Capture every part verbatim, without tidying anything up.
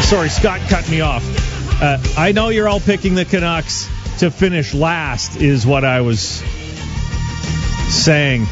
Sorry, Scott cut me off. Uh, I know you're all picking the Canucks to finish last, is what I was saying.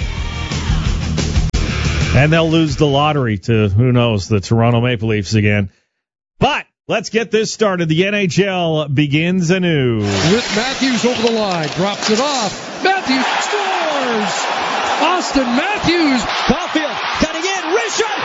And they'll lose the lottery to, who knows, the Toronto Maple Leafs again. But let's get this started. The N H L begins anew. With Matthews over the line, drops it off. Matthews scores! Austin Matthews! Caulfield cutting in, wrist shot,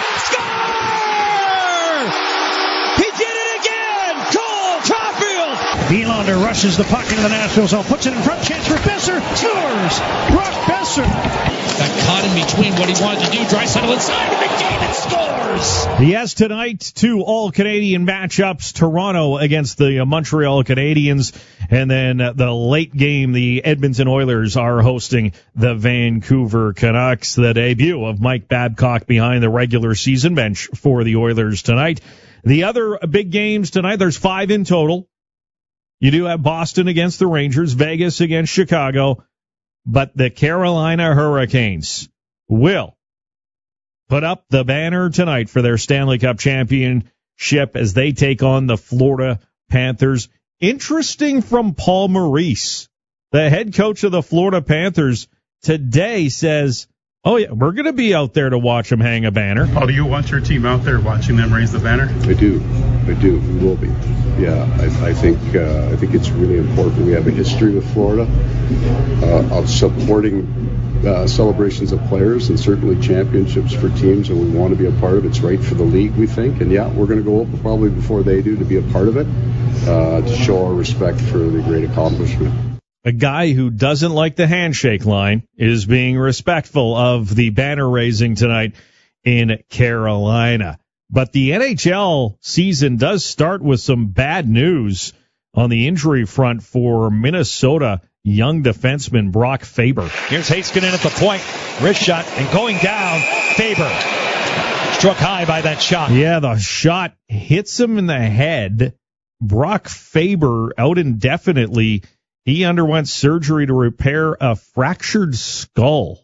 score! He did it again! Cole Caulfield! Nylander rushes the puck into the Nashville zone, puts it in front, chance for Besser, scores! Brock Besser! Got caught in between what he wanted to do. Draisaitl inside, and McDavid scores! Yes, tonight, two all-Canadian matchups. Toronto against the Montreal Canadiens. And then the late game, the Edmonton Oilers are hosting the Vancouver Canucks. The debut of Mike Babcock behind the regular season bench for the Oilers tonight. The other big games tonight, there's five in total. You do have Boston against the Rangers, Vegas against Chicago. But the Carolina Hurricanes will put up the banner tonight for their Stanley Cup championship as they take on the Florida Panthers. Interesting from Paul Maurice, the head coach of the Florida Panthers, today says, oh, yeah, we're going to be out there to watch them hang a banner. Oh, do you want your team out there watching them raise the banner? I do. I do. We will be. Yeah, I, I think uh, I think it's really important. We have a history with Florida uh, of supporting uh, celebrations of players and certainly championships for teams, and we want to be a part of it. It's right for the league, we think. And, yeah, we're going to go up probably before they do to be a part of it, uh, to show our respect for the great accomplishment. A guy who doesn't like the handshake line is being respectful of the banner raising tonight in Carolina. But the N H L season does start with some bad news on the injury front for Minnesota young defenseman Brock Faber. Here's Heiskanen at the point. Wrist shot and going down. Faber struck high by that shot. Yeah, the shot hits him in the head. Brock Faber out indefinitely. He underwent surgery to repair a fractured skull.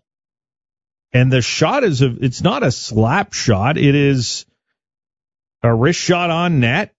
And the shot is, a, it's not a slap shot. It is a wrist shot on net.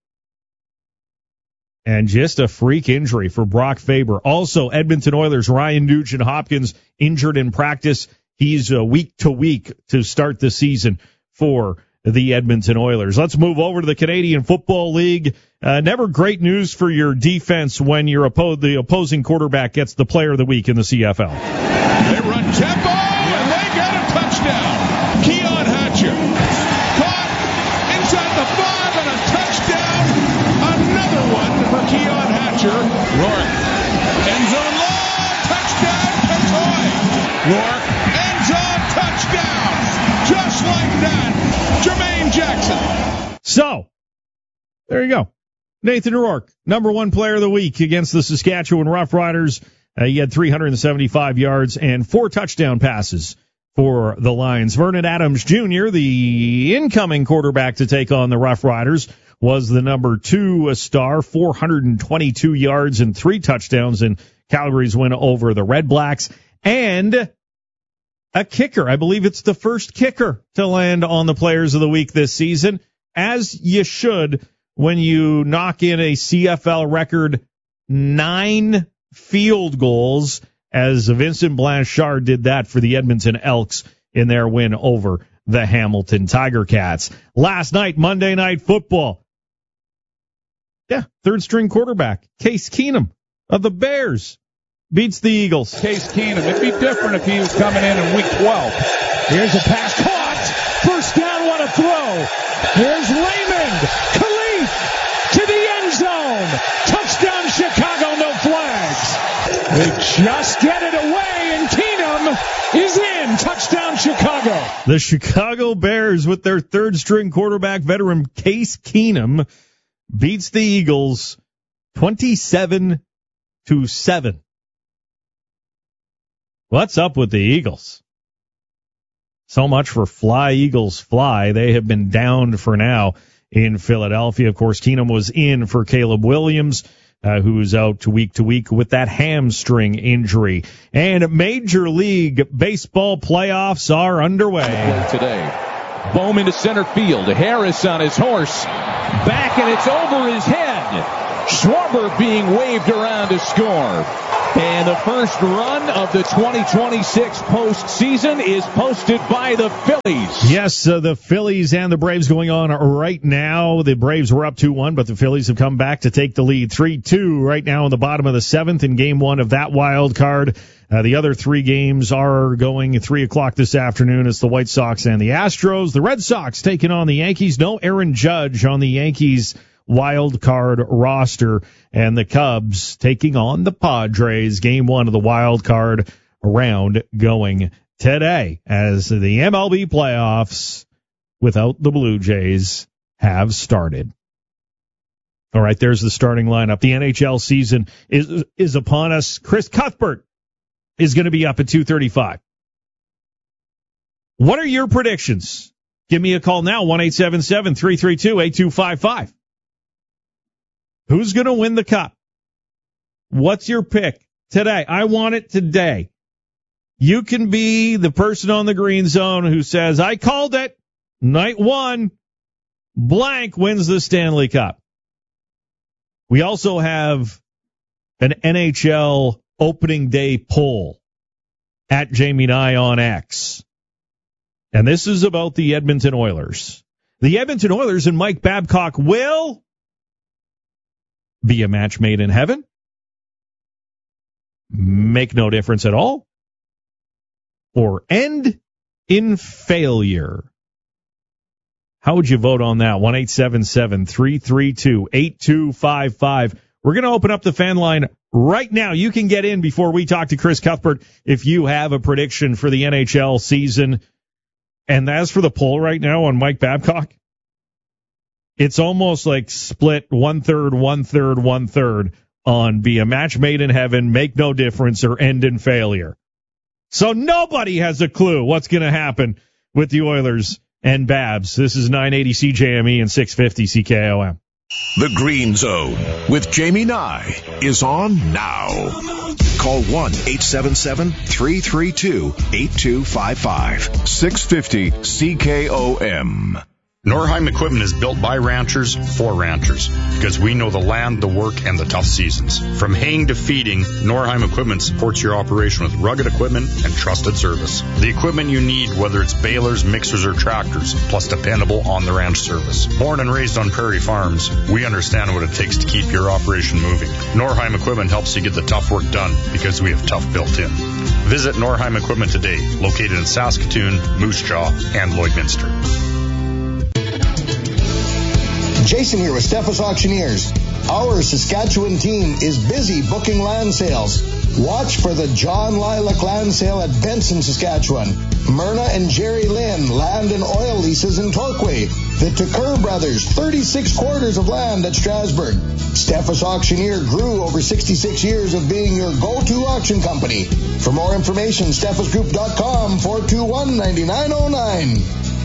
And just a freak injury for Brock Faber. Also, Edmonton Oilers, Ryan Nugent-Hopkins injured in practice. He's a week to week to start the season for the Edmonton Oilers. Let's move over to the Canadian Football League. Uh, never great news for your defense when your oppo- the opposing quarterback gets the player of the week in the C F L. They run tempo, and they get a touchdown. Keon Hatcher caught inside the five and a touchdown. Another one for Keon Hatcher. Rourke, end zone long, touchdown, Katoy. Rourke, end zone, touchdown. Just like that, Jermaine Jackson. So, there you go. Nathan Rourke, number one player of the week against the Saskatchewan Roughriders. Uh, he had three hundred seventy-five yards and four touchdown passes for the Lions. Vernon Adams Junior, the incoming quarterback to take on the Roughriders, was the number two star, four hundred twenty-two yards and three touchdowns in Calgary's win over the Red Blacks. And a kicker. I believe it's the first kicker to land on the players of the week this season, as you should when you knock in a C F L record nine field goals, as Vincent Blanchard did that for the Edmonton Elks in their win over the Hamilton Tiger Cats. Last night, Monday Night Football. Yeah, third-string quarterback, Case Keenum of the Bears, beats the Eagles. Case Keenum. It'd be different if he was coming in in week twelve. Here's a pass caught. First down, what a throw. Here's Raymond. Khalif to the end zone. Touchdown Chicago, no flags. They just get it away, and Keenum is in. Touchdown Chicago. The Chicago Bears, with their third-string quarterback veteran Case Keenum, beats the Eagles twenty-seven to seven. What's up with the Eagles? So much for fly, Eagles, fly. They have been downed for now in Philadelphia. Of course, Keenum was in for Caleb Williams, uh, who's out to week to week with that hamstring injury. And Major League Baseball playoffs are underway. Today, Bowman to center field. Harris on his horse. Back, and it's over his head. Schwarber being waved around to score. And the first run of the twenty twenty-six postseason is posted by the Phillies. Yes, uh, the Phillies and the Braves going on right now. The Braves were up two one, but the Phillies have come back to take the lead three two right now in the bottom of the seventh in game one of that wild card. Uh, the other three games are going at three o'clock this afternoon. It's the White Sox and the Astros. The Red Sox taking on the Yankees. No Aaron Judge on the Yankees wild card roster, and the Cubs taking on the Padres. Game one of the wild card round going today as the M L B playoffs without the Blue Jays have started. All right, there's the starting lineup. The N H L season is is upon us. Chris Cuthbert is going to be up at two thirty-five. What are your predictions? Give me a call now, one eight seven seven, three three two, eight two five five. Who's going to win the cup? What's your pick today? I want it today. You can be the person on the green zone who says, I called it. Night one, blank wins the Stanley Cup. We also have an N H L opening day poll at Jamie Nye on X. And this is about the Edmonton Oilers. The Edmonton Oilers and Mike Babcock will be a match made in heaven, make no difference at all, or end in failure. How would you vote on that? one eight seven seven, three three two, eight two five five. We're going to open up the fan line right now. You can get in before we talk to Chris Cuthbert if you have a prediction for the N H L season. And as for the poll right now on Mike Babcock, it's almost like split one-third, one-third, one-third on be a match made in heaven, make no difference, or end in failure. So nobody has a clue what's going to happen with the Oilers and Babs. This is nine eighty C J M E and six fifty C K O M. The Green Zone with Jamie Nye is on now. Call one eight seven seven, three three two, eight two five five. six fifty C K O M. Norheim Equipment is built by ranchers for ranchers because we know the land, the work, and the tough seasons. From haying to feeding, Norheim Equipment supports your operation with rugged equipment and trusted service. The equipment you need, whether it's balers, mixers, or tractors, plus dependable on-the-ranch service. Born and raised on prairie farms, we understand what it takes to keep your operation moving. Norheim Equipment helps you get the tough work done because we have tough built in. Visit Norheim Equipment today, located in Saskatoon, Moose Jaw, and Lloydminster. Jason here with Steffes Auctioneers. Our Saskatchewan team is busy booking land sales. Watch for the John Lilac Land Sale at Benson, Saskatchewan. Myrna and Jerry Lynn Land and Oil Leases in Torquay. The Tucker Brothers, thirty-six quarters of land at Strasbourg. Steffes Auctioneer grew over sixty-six years of being your go-to auction company. For more information, steffes group dot com, four two one, nine nine zero nine.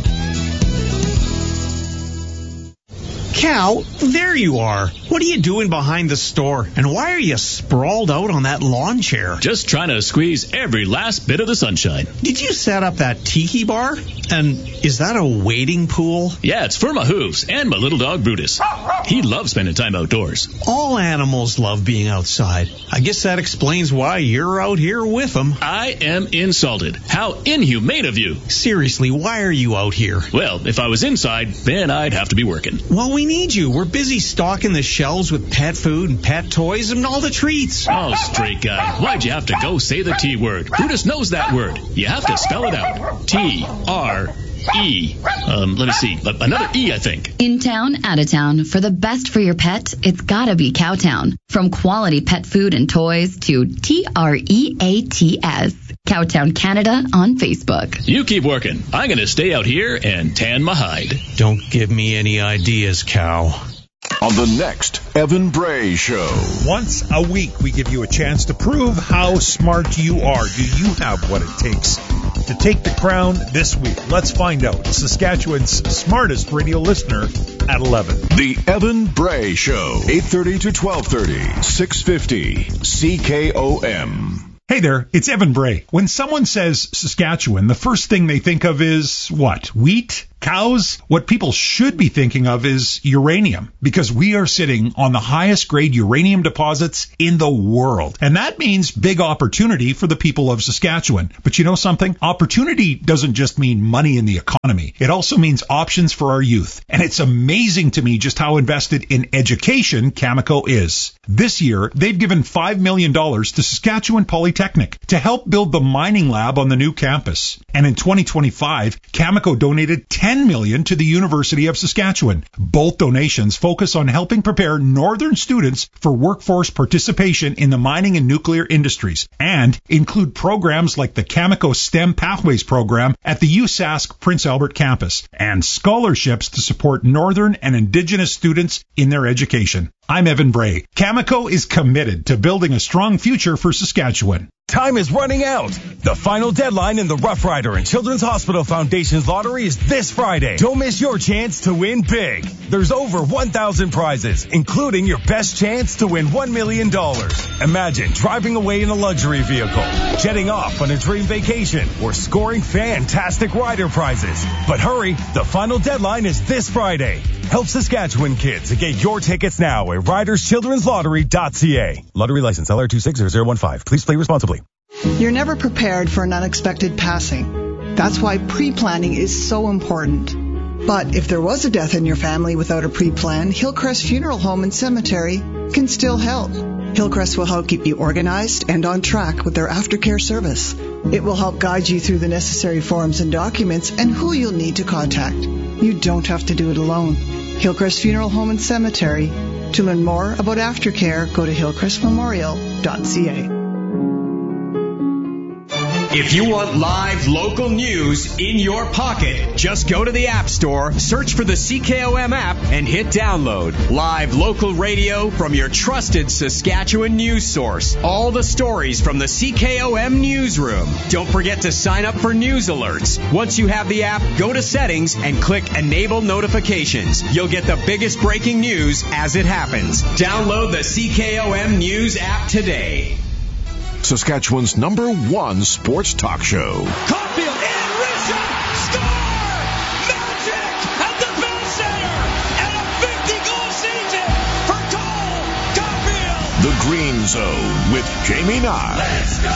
Cal, there you are. What are you doing behind the store? And why are you sprawled out on that lawn chair? Just trying to squeeze every last bit of the sunshine. Did you set up that tiki bar? And is that a wading pool? Yeah, it's for my hooves and my little dog Brutus. He loves spending time outdoors. All animals love being outside. I guess that explains why you're out here with them. I am insulted. How inhumane of you. Seriously, why are you out here? Well, if I was inside, then I'd have to be working. Well, we need you. We're busy stocking the shelves with pet food and pet toys and all the treats. Oh, straight guy. Why'd you have to go say the T word? Brutus knows that word. You have to spell it out. T R E. Um, let me see. Another E, I think. In town, out of town. For the best for your pet, it's gotta be Cowtown. From quality pet food and toys to T R E A T S. Cowtown Canada on Facebook. You keep working. I'm going to stay out here and tan my hide. Don't give me any ideas, Cow. On the next Evan Bray Show. Once a week, we give you a chance to prove how smart you are. Do you have what it takes to take the crown this week? Let's find out. Saskatchewan's smartest radio listener at eleven. The Evan Bray Show. eight thirty to twelve thirty. six fifty C K O M. Hey there, it's Evan Bray. When someone says Saskatchewan, the first thing they think of is what? Wheat? cows. What people should be thinking of is uranium, because we are sitting on the highest grade uranium deposits in the world. And that means big opportunity for the people of Saskatchewan. But you know something? Opportunity doesn't just mean money in the economy. It also means options for our youth. And it's amazing to me just how invested in education Cameco is. This year, they've given five million dollars to Saskatchewan Polytechnic to help build the mining lab on the new campus. And in twenty twenty-five, Cameco donated ten million dollars to the University of Saskatchewan. Both donations focus on helping prepare northern students for workforce participation in the mining and nuclear industries, and include programs like the Cameco STEM Pathways program at the U S A S C Prince Albert campus, and scholarships to support northern and indigenous students in their education. I'm Evan Bray. Cameco is committed to building a strong future for Saskatchewan. Time is running out. The final deadline in the Rough Rider and Children's Hospital Foundation's lottery is this Friday. Don't miss your chance to win big. There's over one thousand prizes, including your best chance to win one million dollars. Imagine driving away in a luxury vehicle, jetting off on a dream vacation, or scoring fantastic rider prizes. But hurry, the final deadline is this Friday. Help Saskatchewan kids and get your tickets now at riders children's lottery dot c a. Lottery license L R two six zero zero one five. Please play responsibly. You're never prepared for an unexpected passing. That's why pre-planning is so important. But if there was a death in your family without a pre-plan, Hillcrest Funeral Home and Cemetery can still help. Hillcrest will help keep you organized and on track with their aftercare service. It will help guide you through the necessary forms and documents and who you'll need to contact. You don't have to do it alone. Hillcrest Funeral Home and Cemetery. To learn more about aftercare, go to hillcrest memorial dot c a. If you want live local news in your pocket, just go to the App Store, search for the C K O M app, and hit download. Live local radio from your trusted Saskatchewan news source. All the stories from the C K O M newsroom. Don't forget to sign up for news alerts. Once you have the app, go to settings and click Enable Notifications. You'll get the biggest breaking news as it happens. Download the C K O M News app today. Saskatchewan's number one sports talk show. Caulfield in, Risha, score! Magic at the Bell Center, and a fifty-goal season for Cole Caulfield. The Green Zone with Jamie Nye. Let's go